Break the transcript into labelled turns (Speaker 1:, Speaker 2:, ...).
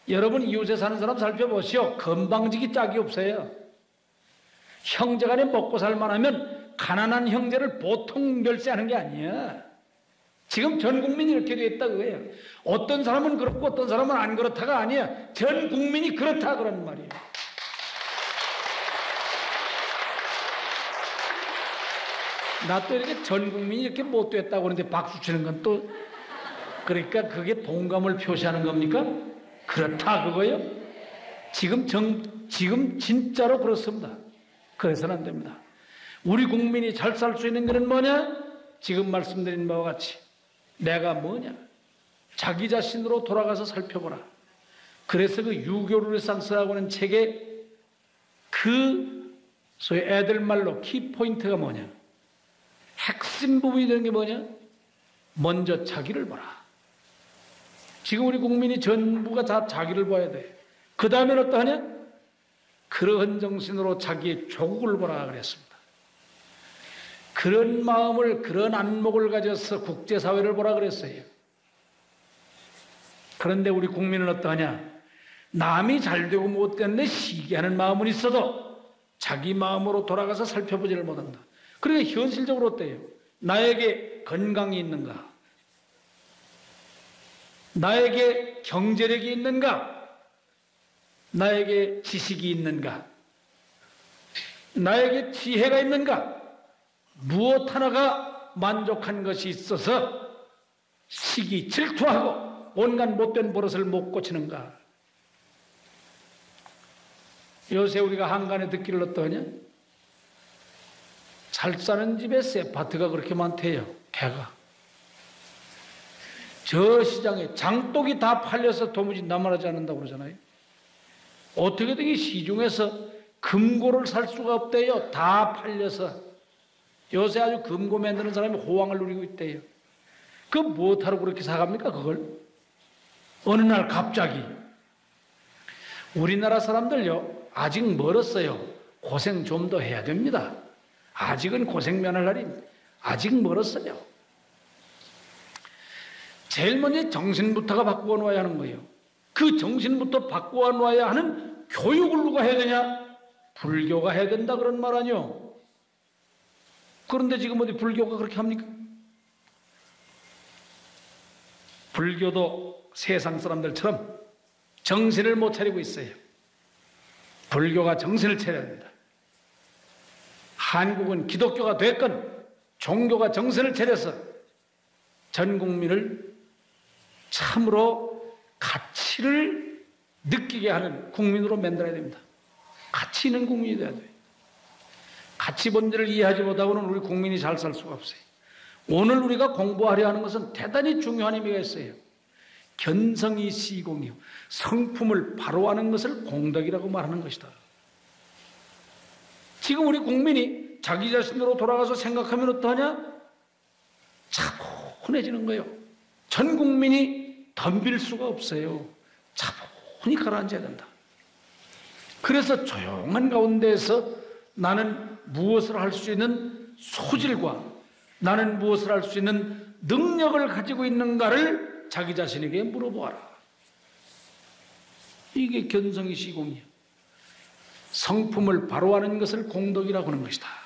Speaker 1: 여러분 이웃에 사는 사람 살펴보시오. 건방지기 짝이 없어요. 형제간에 먹고 살만하면 가난한 형제를 보통 멸시하는 게 아니야. 지금 전 국민이 이렇게 돼 있다 그거예요. 어떤 사람은 그렇고 어떤 사람은 안 그렇다가 아니야. 전 국민이 그렇다 그런 말이에요. 나 또 이렇게 전 국민이 이렇게 못 됐다고 그러는데 박수 치는 건 또 그러니까 그게 동감을 표시하는 겁니까? 그렇다 그거요? 지금 진짜로 그렇습니다. 그래서는 안 됩니다. 우리 국민이 잘 살 수 있는 것은 뭐냐? 지금 말씀드린 바와 같이 내가 뭐냐? 자기 자신으로 돌아가서 살펴보라. 그래서 그 유교르네상스라고 하는 책에 그 소위 애들 말로 키포인트가 뭐냐? 핵심 부분이 되는 게 뭐냐? 먼저 자기를 보라. 지금 우리 국민이 전부가 다 자기를 봐야 돼. 그 다음엔 어떠하냐? 그러한 정신으로 자기의 조국을 보라 그랬습니다. 그런 마음을, 그런 안목을 가져서 국제사회를 보라 그랬어요. 그런데 우리 국민은 어떠하냐? 남이 잘되고 못됐네 시기하는 마음은 있어도 자기 마음으로 돌아가서 살펴보지를 못한다. 그러니까 현실적으로 어때요? 나에게 건강이 있는가? 나에게 경제력이 있는가? 나에게 지식이 있는가? 나에게 지혜가 있는가? 무엇 하나가 만족한 것이 있어서 시기 질투하고 온갖 못된 버릇을 못 고치는가? 요새 우리가 한간에 듣기를 어떠하냐? 잘 사는 집에 세파트가 그렇게 많대요. 개가. 저 시장에 장독이 다 팔려서 도무지 남아나지 않는다고 그러잖아요. 어떻게든 이 시중에서 금고를 살 수가 없대요. 다 팔려서. 요새 아주 금고 만드는 사람이 호황을 누리고 있대요. 그 무엇하러 그렇게 사갑니까 그걸? 어느 날 갑자기 우리나라 사람들요 아직 멀었어요. 고생 좀 더 해야 됩니다. 아직은 고생 면할 날이 아직 멀었어요. 제일 먼저 정신부터가 바꾸어 놓아야 하는 거예요. 그 정신부터 바꾸어 놓아야 하는 교육을 누가 해야 되냐? 불교가 해야 된다 그런 말 아니요. 그런데 지금 어디 불교가 그렇게 합니까? 불교도 세상 사람들처럼 정신을 못 차리고 있어요. 불교가 정신을 차려야 된다. 한국은 기독교가 됐건 종교가 정신을 차려서 전 국민을 참으로 가치를 느끼게 하는 국민으로 만들어야 됩니다. 가치 있는 국민이 돼야 돼요. 가치 본질을 이해하지 못하고는 우리 국민이 잘 살 수가 없어요. 오늘 우리가 공부하려 하는 것은 대단히 중요한 의미가 있어요. 견성이 시공이요. 성품을 바로 하는 것을 공덕이라고 말하는 것이다. 지금 우리 국민이 자기 자신으로 돌아가서 생각하면 어떠하냐? 차분해지는 거예요. 전 국민이 덤빌 수가 없어요. 차분히 가라앉아야 된다. 그래서 조용한 가운데에서 나는 무엇을 할 수 있는 소질과 나는 무엇을 할 수 있는 능력을 가지고 있는가를 자기 자신에게 물어보아라. 이게 견성이 시공이야. 성품을 바로 하는 것을 공덕이라고 하는 것이다.